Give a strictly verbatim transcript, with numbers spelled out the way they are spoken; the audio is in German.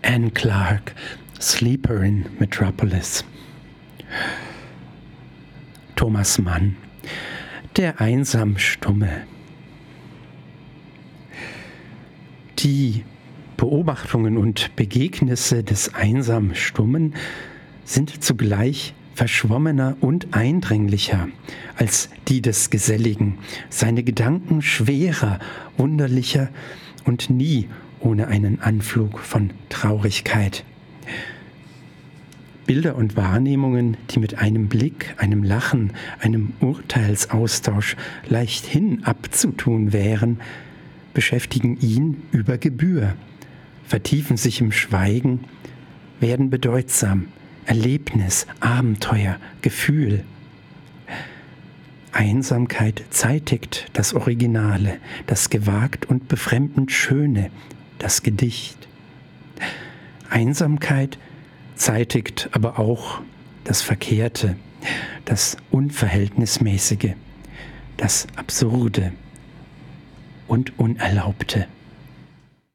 Anne Clark, Sleeper in Metropolis. Thomas Mann, der einsam Stumme. Die Beobachtungen und Begegnisse des einsam Stummen sind zugleich verschwommener und eindringlicher als die des Geselligen, seine Gedanken schwerer, wunderlicher und nie ohne einen Anflug von Traurigkeit. Bilder und Wahrnehmungen, die mit einem Blick, einem Lachen, einem Urteilsaustausch leichthin abzutun wären, beschäftigen ihn über Gebühr, vertiefen sich im Schweigen, werden bedeutsam, Erlebnis, Abenteuer, Gefühl. Einsamkeit zeitigt das Originale, das gewagt und befremdend Schöne, das Gedicht. Einsamkeit zeitigt aber auch das Verkehrte, das Unverhältnismäßige, das Absurde und Unerlaubte.